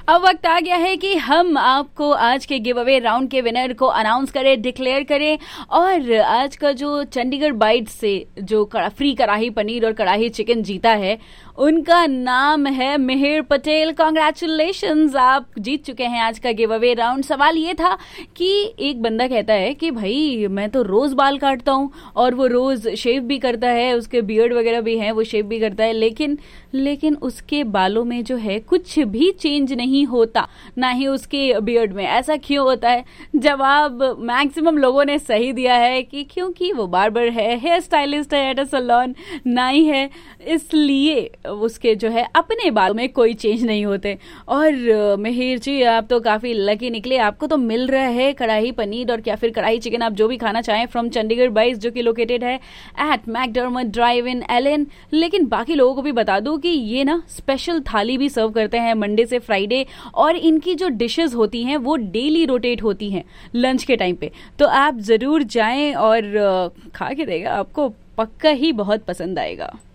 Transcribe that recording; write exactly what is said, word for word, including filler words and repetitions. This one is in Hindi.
अब वक्त आ गया है कि हम आपको आज के गिव अवे राउंड के विनर को अनाउंस करें, डिक्लेयर करें। और आज का जो चंडीगढ़ बाइट्स से जो फ्री कढ़ाई पनीर और कढ़ाई चिकन जीता है, उनका नाम है मिहिर पटेल। कॉन्ग्रेचुलेशंस, आप जीत चुके हैं आज का गिव अवे राउंड। सवाल ये था कि एक बंदा कहता है कि भाई मैं तो रोज बाल काटता हूँ और वो रोज शेव भी करता है, उसके बियर्ड वगैरह भी हैं, वो शेव भी करता है, लेकिन लेकिन उसके बालों में जो है कुछ भी चेंज नहीं होता, ना ही उसके बियर्ड में। ऐसा क्यों होता है? जवाब मैक्सिमम लोगों ने सही दिया है कि क्योंकि वो बार्बर है, हेयर स्टाइलिस्ट है एट अ सैलून, नाई है, इसलिए उसके जो है अपने बालों में कोई चेंज नहीं होते। और मिहिर जी, आप तो काफी लकी निकले, आपको तो मिल रहा है कढ़ाई पनीर और क्या फिर कढ़ाई चिकन, आप जो भी खाना चाहें, फ्रॉम चंडीगढ़ बाइट्स, जो कि लोकेटेड है एट मैकडर्मट ड्राइव इन एलन। लेकिन बाकी लोगों को भी बता दूं कि ये ना स्पेशल थाली भी सर्व करते हैं मंडे से फ्राइडे, और इनकी जो डिशेस होती हैं वो डेली रोटेट होती हैं लंच के टाइम पे। तो आप जरूर जाएं और खा के देगा, आपको पक्का ही बहुत पसंद आएगा।